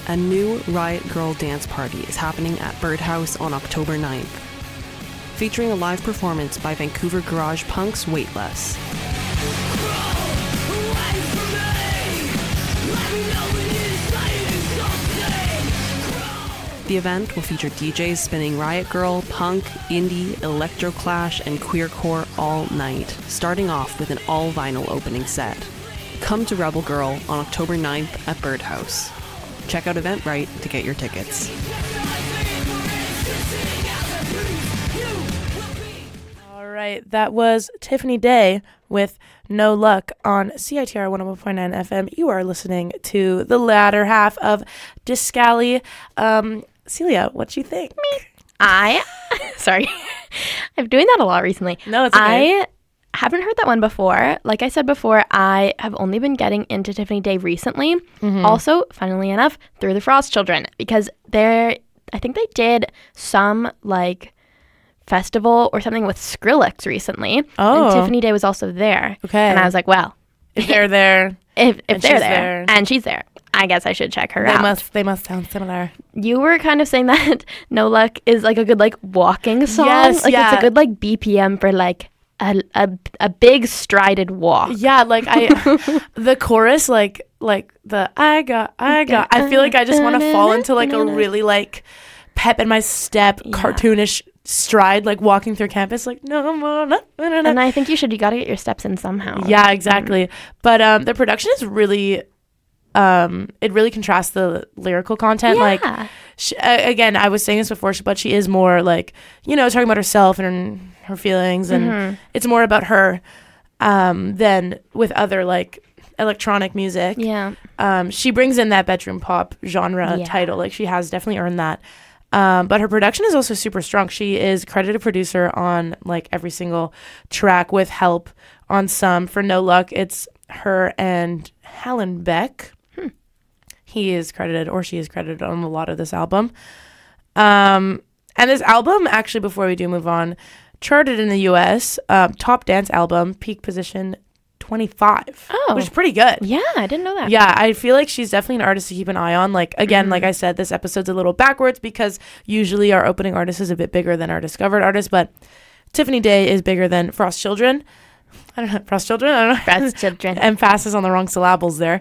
a new Riot Grrrl dance party is happening at Birdhouse on October 9th, featuring a live performance by Vancouver garage punks Weightless. The event will feature DJs spinning Riot Grrrl, punk, indie, electroclash, and queercore all night, starting off with an all-vinyl opening set. Come to Rebel Girl on October 9th at Birdhouse. Check out Eventbrite to get your tickets. All right, that was Tiffany Day with No Luck on CITR 101.9 FM. You are listening to the latter half of Discali. Celia, what do you think? Sorry, I'm doing that a lot recently. No, it's okay. I haven't heard that one before. Like I said before, I have only been getting into Tiffany Day recently. Mm-hmm. Also, funnily enough, through the Frost Children, because I think they did some like festival or something with Skrillex recently. Oh. And Tiffany Day was also there. Okay. And I was like, well, If they're there, if and they're she's there and she's there, I guess I should check her out. They must sound similar. You were kind of saying that No Luck is like a good like walking song. Yes, like yeah. it's a good like BPM for like a big strided walk. Yeah, like the chorus, like the I got. I feel like I just want to fall into like a really like pep in my step, cartoonish stride, like walking through campus, like no more. And I think you gotta get your steps in somehow. Yeah, exactly. But the production is really, it really contrasts the lyrical content. Yeah. Like, again, I was saying this before, but she is more like, talking about herself and her feelings, and it's more about her than with other like electronic music. Yeah. She brings in that bedroom pop genre title. Like, she has definitely earned that. But her production is also super strong. She is credited producer on like every single track with help on some. For No Luck, it's her and Helen Beck. He is credited, or she is credited on a lot of this album. And this album, actually, before we do move on, charted in the US, top dance album, peak position 25. Oh. Which is pretty good. Yeah, I didn't know that. Yeah, I feel like she's definitely an artist to keep an eye on. Like, again, like I said, this episode's a little backwards because usually our opening artist is a bit bigger than our discovered artist, but Tiffany Day is bigger than Frost Children. I don't know. Frost Children? I don't know. Frost Children. Emphasis on the wrong syllables there.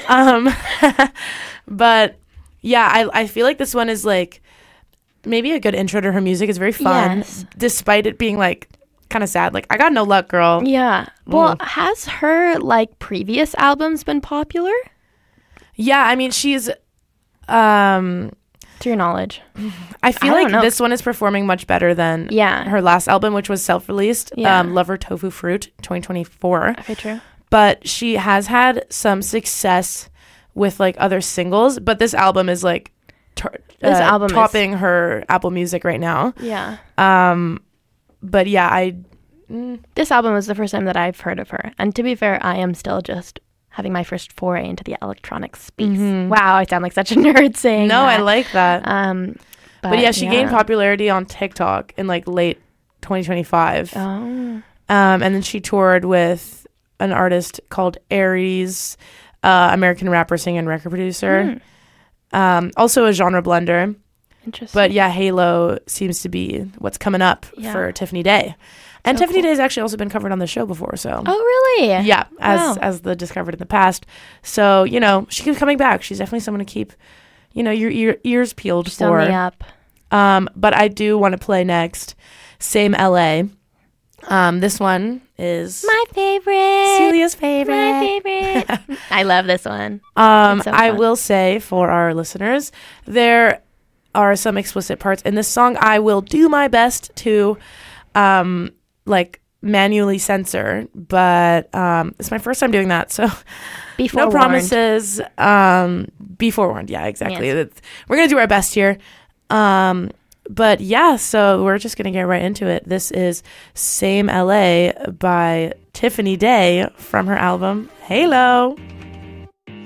But yeah, I feel like this one is like maybe a good intro to her music. It's very fun, despite it being like kind of sad. Like, I got no luck, girl. Yeah. Well, has her like previous albums been popular? Yeah, I mean, she's to your knowledge. I feel like this one is performing much better than her last album, which was self-released, Lover Tofu Fruit 2024. Okay, true. But she has had some success with like other singles, but this album is like topping her Apple Music right now. Yeah. But yeah, this album was the first time that I've heard of her, and to be fair, I am still just having my first foray into the electronic space. Mm-hmm. Wow, I sound like such a nerd saying no, that. I like that. But yeah, she gained popularity on TikTok in like late 2025. Oh. And then she toured with an artist called Aries, American rapper, singer, and record producer. Also a genre blender. Interesting. But yeah, Halo seems to be what's coming up for Tiffany Day. And Tiffany Day has actually also been covered on the show before, so. Oh, really? Yeah, as the discovered in the past. So, she keeps coming back. She's definitely someone to keep, your ears peeled for. Me up. But I do want to play next Same LA. This one is my favorite. Celia's favorite. My favorite. I love this one. I will say for our listeners, there are some explicit parts in this song. I will do my best to manually censor, but it's my first time doing that, so no promises. Be forewarned. Yeah, exactly. Yes. We're gonna do our best here. But yeah, so we're just gonna get right into it. This is Same LA by Tiffany Day from her album Halo.